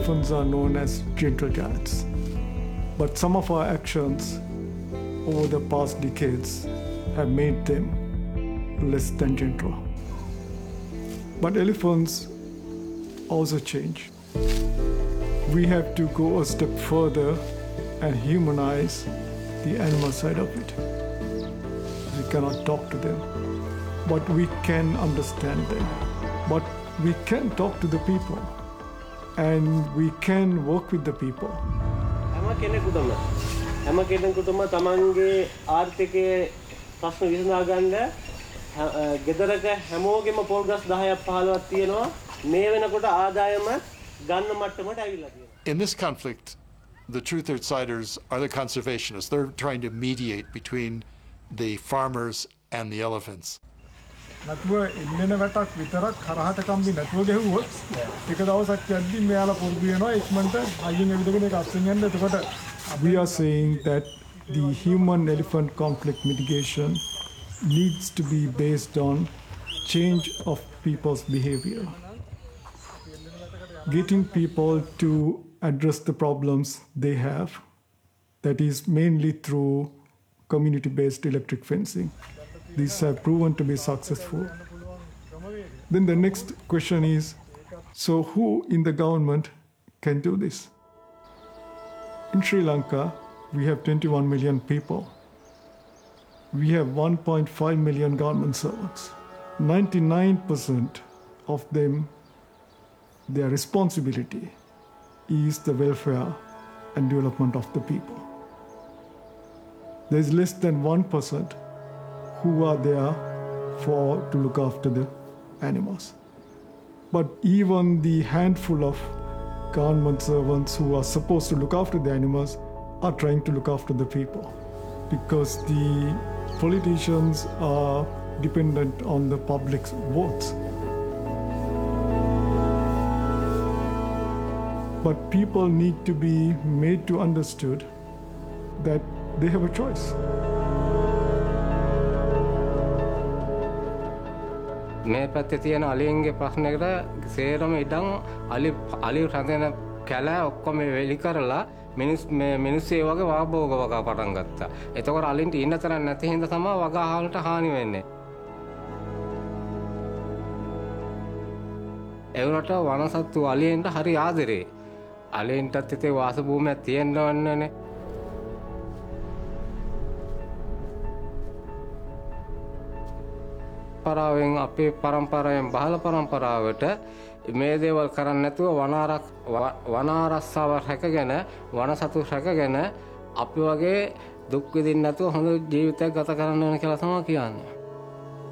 elephants are known as gentle giants. But some of our actions over the past decades have made them less than gentle. But elephants also change. We have to go a step further and humanize the animal side of it. We cannot talk to them, but we can understand them. But we can talk to the people, and we can work with the people. හැම කෙනෙකුටම තමන්ගේ ආර්ථිකයේ ප්‍රශ්න විසඳා ගන්න ගෙදරක හැමෝගෙම පොල් ගස් 10ක් 15ක් තියෙනවා මේ වෙනකොට ආදායම ගන්න මට්ටමට ඇවිල්ලා තියෙනවා. In this conflict, the Truth-Siders are the conservationists. They're trying to mediate between the farmers and the elephants. නැතුව ඉල්ලෙන වැටක් විතරක් කරහට කම්බි නැතුව ගෙහුවොත් ටික දවසක් යද්දි මෙයාලා පොඩි වෙනවා ඉක්මනට අයින් එවිදගෙන ඒක අස්සෙන් යන්න එතකොට we are saying that the human elephant conflict mitigation needs to be based on change of people's behavior, getting people to address the problems they have, that is mainly through community-based electric fencing. These have proven to be successful. Then the next question is, so who in the government can do this? In Sri Lanka, we have 21 million people. We have 1.5 million government servants. 99% of them, their responsibility is the welfare and development of the people. There is less than 1% who are there to look after the animals. But even the handful of government servants who are supposed to look after the animals are trying to look after the people, because the politicians are dependent on the public's votes. But people need to be made to understood that they have a choice. මේ පැත්තේ තියෙන අලියන්ගේ ප්‍රශ්නයකට සේරම ඉඩම් අලි රඳන කැල ඔක්කොම වෙලි කරලා මිනිස්සු ඒ වගේ වාභෝග වගා පටන් ගත්තා. එතකොට අලින්ට ඉන්න තරම් නැති හින්දා තමයි වගාහලට හානි වෙන්නේ. ඒ වුණාට වනසත්තු අලියන්ට හරි ආදරේ. අලියන්ටත් හිතේ වාස භූමියක් තියෙන්න ඕනනේ. පරාවෙන් අපේ පරම්පරාවෙන් බහල පරම්පරාවට මේ දේවල් කරන්නේ නැතුව වනාරස්සාව රැකගෙන වනසතු රැකගෙන අපි වගේ දුක් විඳින්න නැතුව හොඳ ජීවිතයක් ගත කරන්න ඕන කියලා තමයි කියන්නේ.